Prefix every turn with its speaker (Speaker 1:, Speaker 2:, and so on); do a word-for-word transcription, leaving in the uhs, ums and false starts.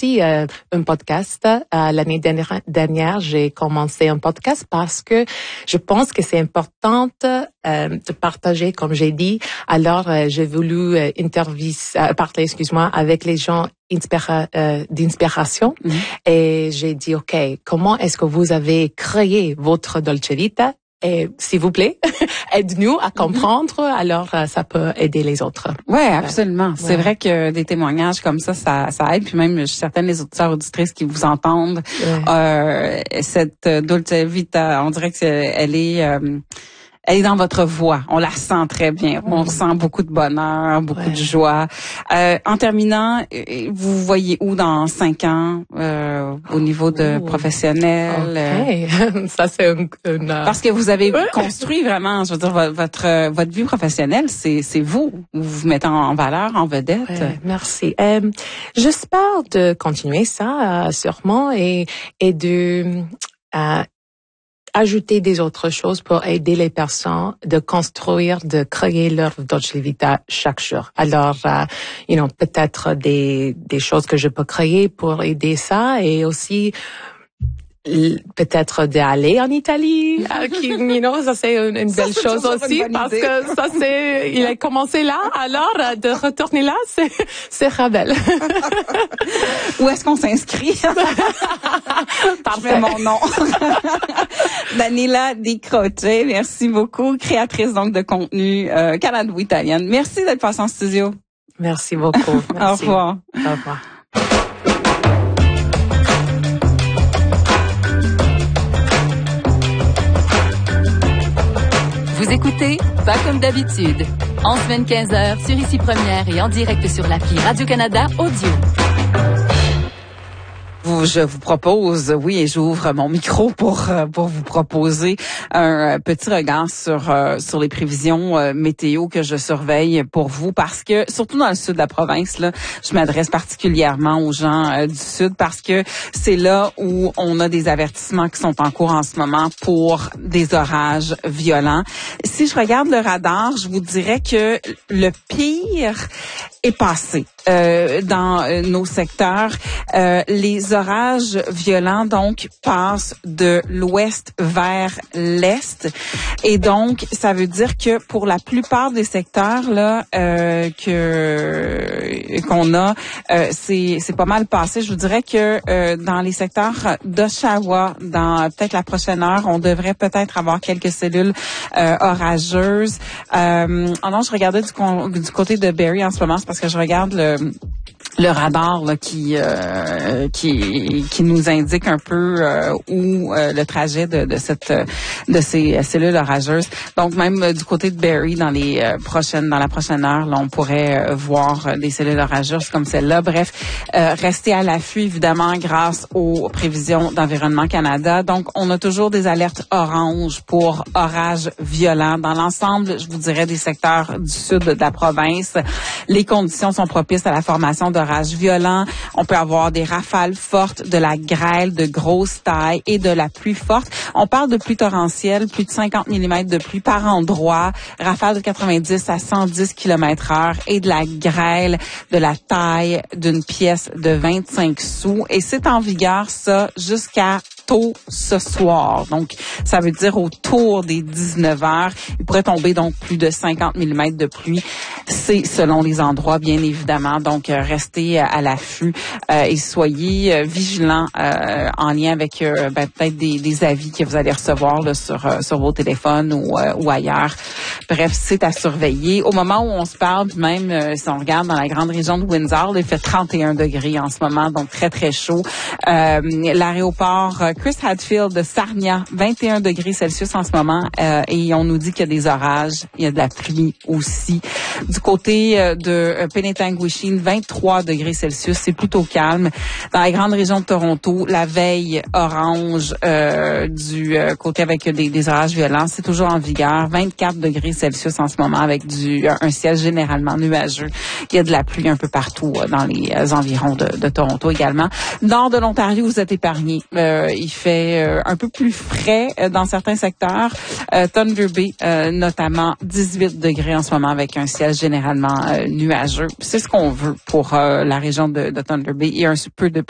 Speaker 1: aussi euh, un podcast. Euh, l'année dernière, dernière, j'ai commencé un podcast parce que je pense que c'est important euh, de partager, comme j'ai dit. Alors, euh, j'ai voulu euh, interview, euh, parler, excuse-moi, avec les gens inspira, euh, d'inspiration. Mm-hmm. Et j'ai dit, OK, comment est-ce que vous avez créé votre Dolce Vita? Et s'il vous plaît, aide-nous à comprendre, alors ça peut aider les autres.
Speaker 2: Oui, absolument. Ouais. C'est vrai que des témoignages comme ça, ça, ça aide. Puis même, je suis certaine, les auditeurs auditrices qui vous entendent, ouais. euh, cette Dolce Vita, on dirait que elle est... Euh, Elle est dans votre voix. On la sent très bien. On ressent beaucoup de bonheur, beaucoup ouais. de joie. Euh, en terminant, vous voyez où dans cinq ans euh, au niveau de oh. professionnel?
Speaker 1: Okay. Ça c'est une, une...
Speaker 2: Parce que vous avez construit vraiment, je veux dire, votre votre vie professionnelle, c'est c'est vous. Vous vous mettez en valeur, en vedette.
Speaker 1: Ouais, merci. Euh, j'espère de continuer ça euh, sûrement et et de euh, ajouter des autres choses pour aider les personnes de construire, de créer leur Dolce Vita chaque jour. Alors, uh, you know, peut-être des, des choses que je peux créer pour aider ça et aussi peut-être d'aller en Italie, qui, you know, ça c'est une, une belle ça, chose aussi une parce idée. Que ça c'est, il a commencé là, alors de retourner là, c'est c'est rebelle.
Speaker 2: Où est-ce qu'on s'inscrit? Parfait, mon nom. Daniela Di Croce, merci beaucoup, créatrice donc de contenu euh, canado-italienne. Merci d'être passée en studio.
Speaker 1: Merci beaucoup. Merci.
Speaker 2: Au revoir.
Speaker 1: Au revoir.
Speaker 3: Vous écoutez Pas comme d'habitude, en semaine quinze heures sur Ici Première et en direct sur l'appli Radio-Canada Audio.
Speaker 2: Vous, je vous propose, oui, et j'ouvre mon micro pour pour vous proposer un petit regard sur sur les prévisions météo que je surveille pour vous, parce que surtout dans le sud de la province, là, je m'adresse particulièrement aux gens du sud parce que c'est là où on a des avertissements qui sont en cours en ce moment pour des orages violents. Si je regarde le radar, je vous dirais que le pire est passé euh, dans euh, nos secteurs. Euh, les orages violents, donc, passent de l'ouest vers l'est. Et donc, ça veut dire que pour la plupart des secteurs là euh, que qu'on a, euh, c'est c'est pas mal passé. Je vous dirais que euh, dans les secteurs d'Oshawa, dans peut-être la prochaine heure, on devrait peut-être avoir quelques cellules euh, orageuses. Euh, oh non, je regardais du, con, du côté de Barrie en ce moment, c'est parce que je regarde le le radar là, qui euh, qui qui nous indique un peu euh, où euh, le trajet de, de cette de ces cellules orageuses. Donc même euh, du côté de Barrie dans les euh, prochaines dans la prochaine heure, là, on pourrait euh, voir euh, des cellules orageuses comme celle-là. Bref, euh, restez à l'affût évidemment grâce aux prévisions d'Environnement Canada. Donc on a toujours des alertes oranges pour orages violents dans l'ensemble, je vous dirais, des secteurs du sud de la province. Les conditions sont propices à la formation de orages violents. On peut avoir des rafales fortes, de la grêle de grosse taille et de la pluie forte. On parle de pluie torrentielle, plus de cinquante millimètres de pluie par endroit, rafales de quatre-vingt-dix à cent dix kilomètres heure et de la grêle de la taille d'une pièce de vingt-cinq sous. Et c'est en vigueur, ça, jusqu'à tôt ce soir. Donc, ça veut dire autour des dix-neuf heures. Il pourrait tomber donc plus de cinquante millimètres de pluie. C'est selon les endroits, bien évidemment. Donc, euh, restez à l'affût euh, et soyez euh, vigilants euh, en lien avec euh, ben, peut-être des, des avis que vous allez recevoir là, sur, euh, sur vos téléphones ou, euh, ou ailleurs. Bref, c'est à surveiller. Au moment où on se parle, puis même euh, si on regarde dans la grande région de Windsor, là, il fait trente et un degrés en ce moment, donc très, très chaud. Euh, l'aéroport Chris Hadfield de Sarnia, vingt et un degrés Celsius en ce moment, euh, et on nous dit qu'il y a des orages, il y a de la pluie aussi. Du côté euh, de euh, Penetanguishene, vingt-trois degrés Celsius, c'est plutôt calme. Dans la grande région de Toronto, la veille orange euh, du euh, côté avec des, des orages violents, c'est toujours en vigueur, vingt-quatre degrés Celsius en ce moment avec du un ciel généralement nuageux. Il y a de la pluie un peu partout euh, dans les euh, environs de, de Toronto également. Nord de l'Ontario, vous êtes épargnés. Euh, il fait euh, un peu plus frais euh, dans certains secteurs. Euh, Thunder Bay, euh, notamment, dix-huit degrés en ce moment avec un ciel généralement euh, nuageux. C'est ce qu'on veut pour euh, la région de, de Thunder Bay et un peu de